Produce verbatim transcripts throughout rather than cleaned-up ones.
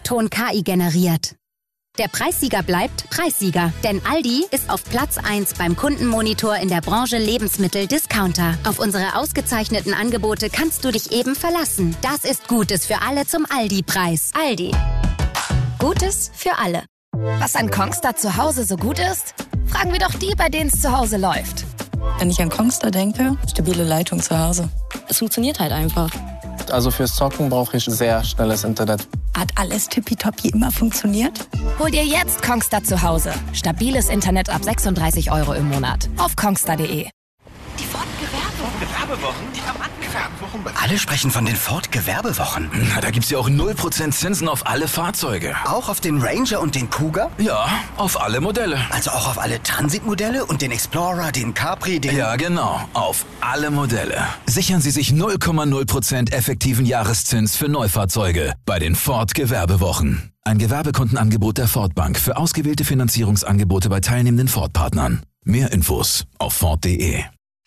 Ton K I generiert. Der Preissieger bleibt Preissieger, denn Aldi ist auf Platz eins beim Kundenmonitor in der Branche Lebensmittel-Discounter. Auf unsere ausgezeichneten Angebote kannst du dich eben verlassen. Das ist Gutes für alle zum Aldi-Preis. Aldi. Gutes für alle. Was an Kongstar zu Hause so gut ist? Fragen wir doch die, bei denen es zu Hause läuft. Wenn ich an Kongstar denke, stabile Leitung zu Hause. Es funktioniert halt einfach. Also fürs Zocken brauche ich sehr schnelles Internet. Hat alles tippitoppi immer funktioniert? Hol dir jetzt Kongstar zu Hause. Stabiles Internet ab sechsunddreißig Euro im Monat. Auf kongstar punkt de. Die Ford Gewerbewochen, die Gewerbewochen. Alle sprechen von den Ford Gewerbewochen. Na, da gibt's ja auch null Prozent Zinsen auf alle Fahrzeuge. Auch auf den Ranger und den Cougar? Ja, auf alle Modelle. Also auch auf alle Transit-Modelle und den Explorer, den Capri, den... Ja, genau, auf alle Modelle. Sichern Sie sich null Komma null Prozent effektiven Jahreszins für Neufahrzeuge bei den Ford Gewerbewochen. Ein Gewerbekundenangebot der Ford Bank für ausgewählte Finanzierungsangebote bei teilnehmenden Ford-Partnern. Mehr Infos auf ford punkt de.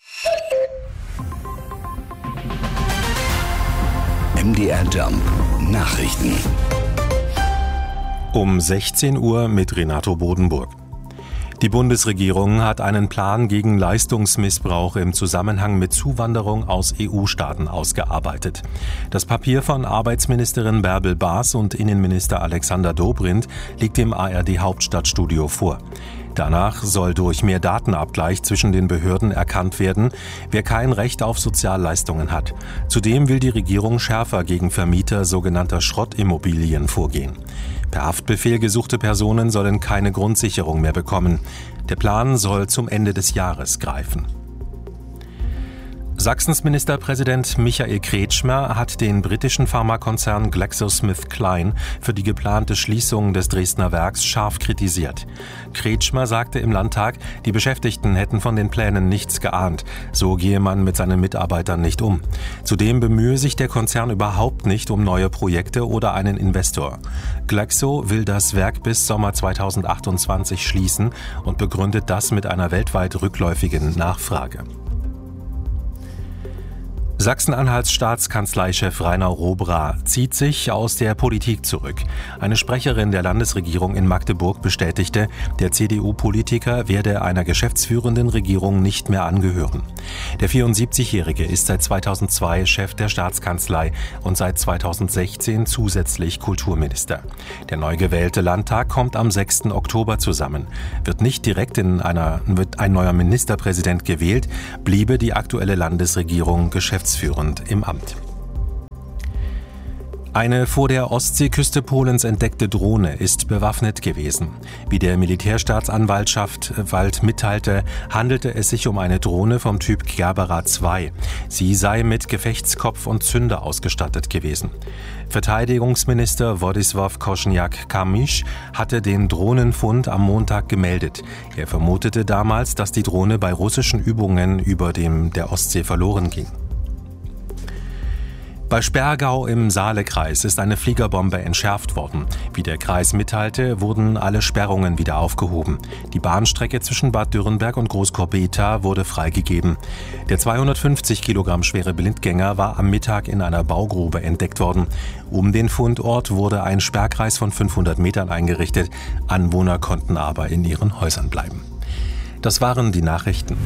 M D R Jump Nachrichten. Um sechzehn Uhr mit Renato Bodenburg. Die Bundesregierung hat einen Plan gegen Leistungsmissbrauch im Zusammenhang mit Zuwanderung aus E U-Staaten ausgearbeitet. Das Papier von Arbeitsministerin Bärbel Baas und Innenminister Alexander Dobrindt liegt dem A R D-Hauptstadtstudio vor. Danach soll durch mehr Datenabgleich zwischen den Behörden erkannt werden, wer kein Recht auf Sozialleistungen hat. Zudem will die Regierung schärfer gegen Vermieter sogenannter Schrottimmobilien vorgehen. Per Haftbefehl gesuchte Personen sollen keine Grundsicherung mehr bekommen. Der Plan soll zum Ende des Jahres greifen. Sachsens Ministerpräsident Michael Kretschmer hat den britischen Pharmakonzern GlaxoSmithKline für die geplante Schließung des Dresdner Werks scharf kritisiert. Kretschmer sagte im Landtag, die Beschäftigten hätten von den Plänen nichts geahnt. So gehe man mit seinen Mitarbeitern nicht um. Zudem bemühe sich der Konzern überhaupt nicht um neue Projekte oder einen Investor. Glaxo will das Werk bis Sommer zweitausendachtundzwanzig schließen und begründet das mit einer weltweit rückläufigen Nachfrage. Sachsen-Anhalts Staatskanzleichef Rainer Robra zieht sich aus der Politik zurück. Eine Sprecherin der Landesregierung in Magdeburg bestätigte, der C D U-Politiker werde einer geschäftsführenden Regierung nicht mehr angehören. Der vierundsiebzigjährige ist seit zweitausendzwei Chef der Staatskanzlei und seit zweitausendsechzehn zusätzlich Kulturminister. Der neu gewählte Landtag kommt am sechsten Oktober zusammen. Wird nicht direkt in einer, wird ein neuer Ministerpräsident gewählt, bliebe die aktuelle Landesregierung geschäftsführend im Amt. Eine vor der Ostseeküste Polens entdeckte Drohne ist bewaffnet gewesen. Wie der Militärstaatsanwaltschaft Wald mitteilte, handelte es sich um eine Drohne vom Typ Gerbera zwei. Sie sei mit Gefechtskopf und Zünder ausgestattet gewesen. Verteidigungsminister Władysław Kosiniak-Kamysz hatte den Drohnenfund am Montag gemeldet. Er vermutete damals, dass die Drohne bei russischen Übungen über dem der Ostsee verloren ging. Bei Sperrgau im Saalekreis ist eine Fliegerbombe entschärft worden. Wie der Kreis mitteilte, wurden alle Sperrungen wieder aufgehoben. Die Bahnstrecke zwischen Bad Dürrenberg und Großkorbetha wurde freigegeben. Der zweihundertfünfzig Kilogramm schwere Blindgänger war am Mittag in einer Baugrube entdeckt worden. Um den Fundort wurde ein Sperrkreis von fünfhundert Metern eingerichtet. Anwohner konnten aber in ihren Häusern bleiben. Das waren die Nachrichten.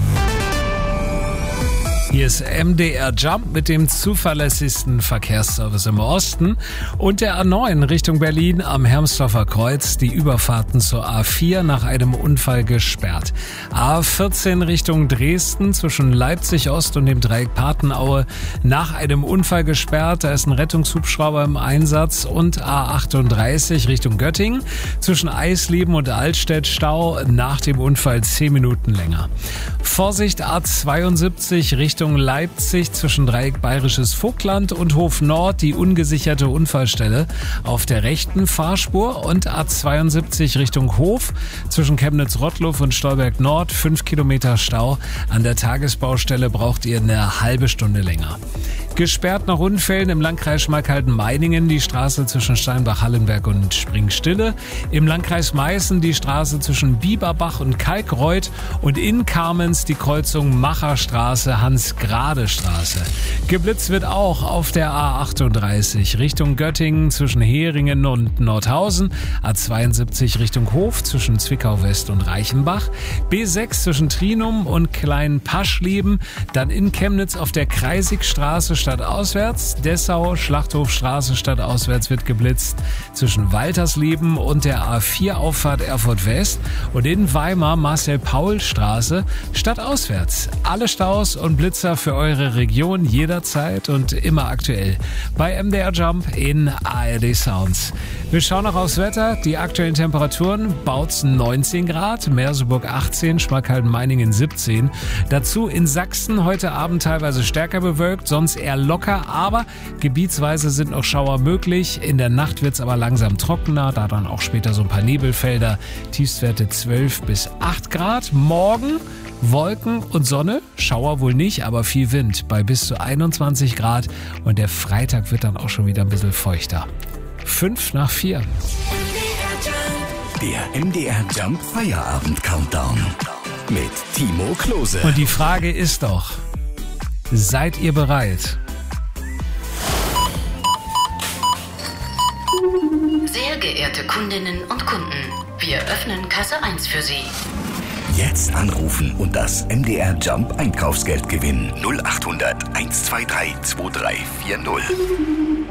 Hier ist M D R Jump mit dem zuverlässigsten Verkehrsservice im Osten und der A neun Richtung Berlin am Hermsdorfer Kreuz. Die Überfahrten zur A vier nach einem Unfall gesperrt. A vierzehn Richtung Dresden zwischen Leipzig Ost und dem Dreieck Patenaue nach einem Unfall gesperrt. Da ist ein Rettungshubschrauber im Einsatz. Und A achtunddreißig Richtung Göttingen zwischen Eisleben und Altstedt Stau nach dem Unfall zehn Minuten länger. Vorsicht A zweiundsiebzig Richtung Leipzig zwischen Dreieck Bayerisches Vogtland und Hof Nord die ungesicherte Unfallstelle auf der rechten Fahrspur und A zweiundsiebzig Richtung Hof zwischen Chemnitz-Rottluff und Stolberg Nord fünf Kilometer Stau. An der Tagesbaustelle braucht ihr eine halbe Stunde länger. Gesperrt nach Unfällen im Landkreis Schmalkalden-Meiningen die Straße zwischen Steinbach-Hallenberg und Springstille. Im Landkreis Meißen die Straße zwischen Bieberbach und Kalkreuth. Und in Kamenz die Kreuzung Macherstraße, Hans-Grade-Straße. Geblitzt wird auch auf der A achtunddreißig Richtung Göttingen zwischen Heringen und Nordhausen. A zweiundsiebzig Richtung Hof zwischen Zwickau West und Reichenbach. B sechs zwischen Trinum und Klein-Paschleben. Dann in Chemnitz auf der Kreisigstraße stadtauswärts. Dessau, Schlachthofstraße stadtauswärts wird geblitzt zwischen Waltersleben und der A vier Auffahrt Erfurt West. Und in Weimar Marcel-Paul-Straße stadtauswärts. Alle Staus und Blitzer für eure Region jederzeit und immer aktuell bei M D R Jump in A R D Sounds. Wir schauen noch aufs Wetter. Die aktuellen Temperaturen: Bautzen neunzehn Grad, Merseburg achtzehn, Schmalkalden-Meiningen siebzehn. Dazu in Sachsen heute Abend teilweise stärker bewölkt, sonst eher locker, aber gebietsweise sind noch Schauer möglich. In der Nacht wird es aber langsam trockener, da dann auch später so ein paar Nebelfelder. Tiefstwerte zwölf bis acht Grad. Morgen Wolken und Sonne, Schauer wohl nicht, aber viel Wind bei bis zu einundzwanzig Grad. Und der Freitag wird dann auch schon wieder ein bisschen feuchter. Fünf nach vier. Der M D R Jump Feierabend Countdown mit Timo Klose. Und die Frage ist doch, seid ihr bereit? Sehr geehrte Kundinnen und Kunden, wir öffnen Kasse eins für Sie. Jetzt anrufen und das M D R Jump Einkaufsgeld gewinnen. null achthundert eins zwei drei zwei drei vier null.